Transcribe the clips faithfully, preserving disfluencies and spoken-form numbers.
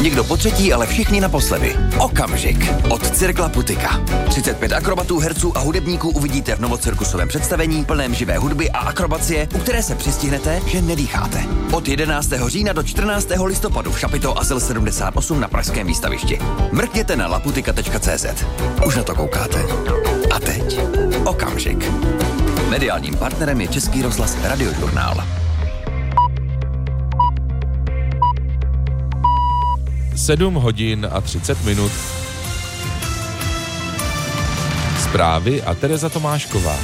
Někdo po třetí, ale všichni naposledy. Okamžik od Cirkla Putika. třicet pět akrobatů, herců a hudebníků uvidíte v novocirkusovém představení plném živé hudby a akrobacie, u které se přistihnete, že nedýcháte. Od jedenáctého října do čtrnáctého listopadu v Šapito Azyl sedmdesát osm na pražském výstavišti. Mrkněte na laputika tečka cé zet. Už na to koukáte. A teď okamžik. Mediálním partnerem je Český rozhlas Radiožurnál. sedm hodin a třicet minut. Zprávy a Tereza Tomášková.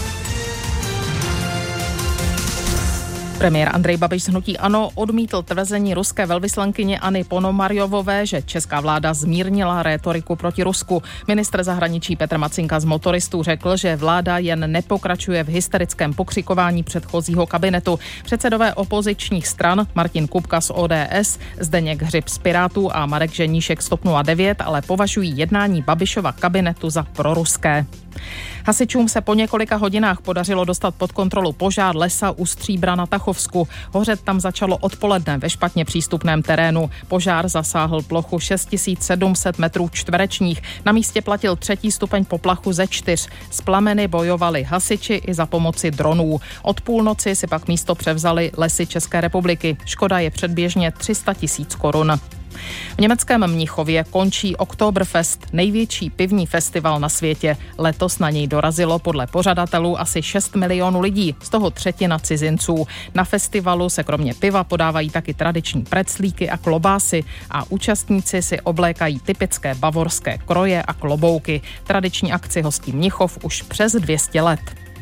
Premiér Andrej Babiš z hnutí ANO odmítl tvrzení ruské velvyslankyně Anny Ponomarjovové, že česká vláda zmírnila rétoriku proti Rusku. Ministr zahraničí Petr Macinka z Motoristů řekl, že vláda jen nepokračuje v hysterickém pokřikování předchozího kabinetu. Předsedové opozičních stran Martin Kupka z O D S, Zdeněk Hřib z Pirátů a Marek Ženíšek z TOP nula devět ale považují jednání Babišova kabinetu za proruské. Hasičům se po několika hodinách podařilo dostat pod kontrolu požár lesa u Stříbra na Tachovsku. Hořet tam začalo odpoledne ve špatně přístupném terénu. Požár zasáhl plochu šest tisíc sedm set metrů čtverečních. Na místě platil třetí stupeň poplachu ze čtyř. S plameny bojovali hasiči i za pomoci dronů. Od půlnoci si pak místo převzali Lesy České republiky. Škoda je předběžně tři sta tisíc korun. V německém Mnichově končí Oktoberfest, největší pivní festival na světě. Letos na něj dorazilo podle pořadatelů asi šest milionů lidí, z toho třetina cizinců. Na festivalu se kromě piva podávají taky tradiční preclíky a klobásy a účastníci si oblékají typické bavorské kroje a klobouky. Tradiční akci hostí Mnichov už přes dvě stě let.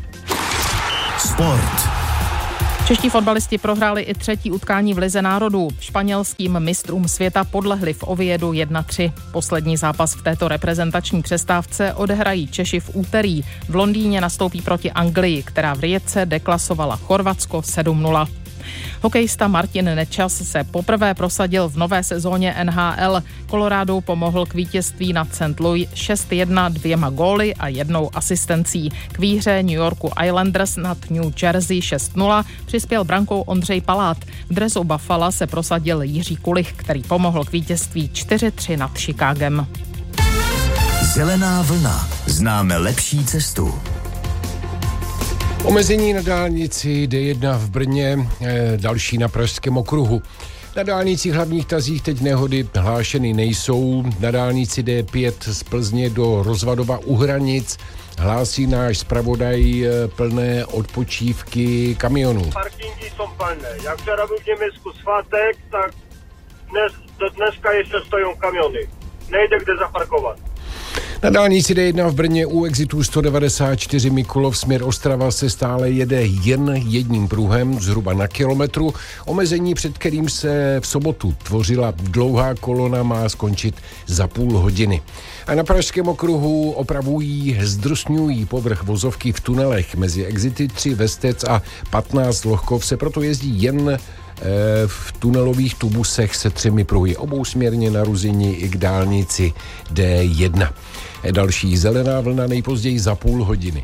Sport. Čeští fotbalisti prohráli i třetí utkání v Lize národů. Španělským mistrům světa podlehli v Oviedu jedna tři. Poslední zápas v této reprezentační přestávce odehrají Češi v úterý. V Londýně nastoupí proti Anglii, která v Rijece deklasovala Chorvatsko sedm nula. Hokejista Martin Nečas se poprvé prosadil v nové sezóně N H L. Coloradu pomohl k vítězství nad Saint Louis šest jedna dvěma góly a jednou asistencí. K výhře New Yorku Islanders nad New Jersey šest nula přispěl brankou Ondřej Palát. V dresu Buffalo se prosadil Jiří Kulich, který pomohl k vítězství čtyři tři nad Chicagem. Zelená vlna. Známe lepší cestu. Omezení na dálnici D jedna v Brně, e, další na Pražském okruhu. Na dálnicích hlavních tazích teď nehody hlášeny nejsou. Na dálnici D pět z Plzně do Rozvadova u hranic hlásí náš zpravodaj plné odpočívky kamionů. Parkingy jsou plné. Jak včera byl v Německu svátek, tak dnes, do dneska ještě stojí kamiony. Nejde kde zaparkovat. Na dálnici D jedna v Brně u exitu sto devadesát čtyři Mikulov směr Ostrava se stále jede jen jedním pruhem, zhruba na kilometru. Omezení, před kterým se v sobotu tvořila dlouhá kolona, má skončit za půl hodiny. A na Pražském okruhu opravují, zdrsňují povrch vozovky v tunelech mezi exity tři Vestec a patnáct Lohkov se proto jezdí jen v tunelových tubusech se třemi pruhy obousměrně na Ruzyni i k dálnici D jedna. Další zelená vlna nejpozději za půl hodiny.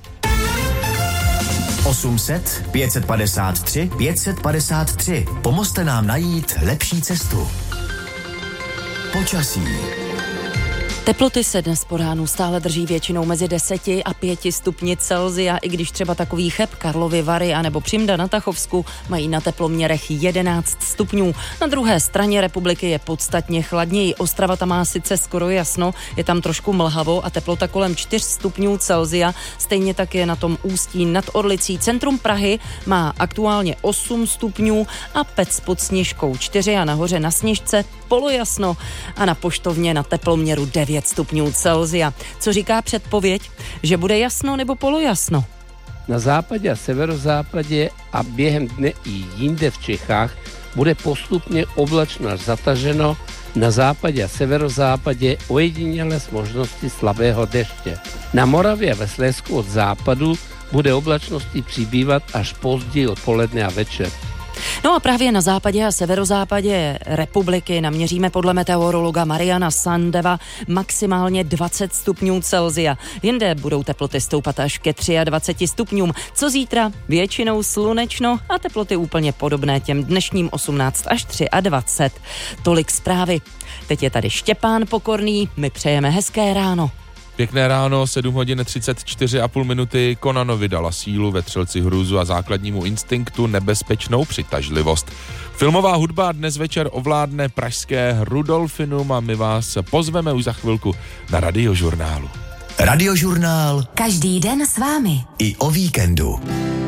osm set pět padesát tři pět padesát tři. Pomozte nám najít lepší cestu. Počasí. Teploty se dnes po ránu stále drží většinou mezi deseti a pěti stupni Celsia, i když třeba takový Cheb, Karlovy Vary a nebo Přimda na Tachovsku mají na teploměrech jedenáct stupňů. Na druhé straně republiky je podstatně chladněji. Ostrava tam má sice skoro jasno, je tam trošku mlhavo a teplota kolem čtyř stupňů Celsia. Stejně tak je na tom Ústí nad Orlicí. Centrum Prahy má aktuálně osm stupňů a Pec pod Sněžkou čtyři a nahoře na Sněžce polojasno a na Poštovně na teploměru devět stupňů Celsia. Co říká předpověď? Že bude jasno nebo polojasno? Na západě a severozápadě a během dne i jinde v Čechách bude postupně oblačno až zataženo, na západě a severozápadě ojediněle s možností slabého deště. Na Moravě a ve Slezsku od západu bude oblačnosti přibývat až později odpoledne a večer. No a právě na západě a severozápadě republiky naměříme podle meteorologa Mariana Sandeva maximálně dvacet stupňů Celsia. Jinde budou teploty stoupat až ke dvaceti třem stupňům. Co zítra? Většinou slunečno a teploty úplně podobné těm dnešním osmnáct až dvacet tři. Tolik zprávy. Teď je tady Štěpán Pokorný, my přejeme hezké ráno. Pěkné ráno, sedm hodin třicet čtyři a půl minuty. Konanovi dala sílu, vetřelci hrůzu a základnímu instinktu nebezpečnou přitažlivost. Filmová hudba dnes večer ovládne pražské Rudolfinum a my vás pozveme už za chvilku na Radiožurnálu. Radiožurnál. Každý den s vámi. I o víkendu.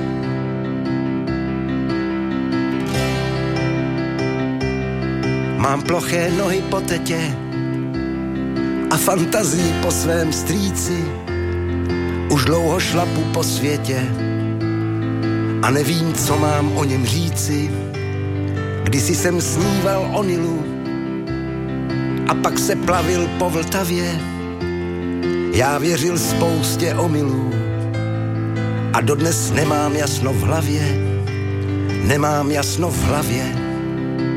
Mám ploché nohy po tetě a fantazii po svém strýci. Už dlouho šlapu po světě a nevím, co mám o něm říci. Kdysi jsem sníval o Nilu a pak se plavil po Vltavě. Já věřil spoustě omylů a dodnes nemám jasno v hlavě. Nemám jasno v hlavě.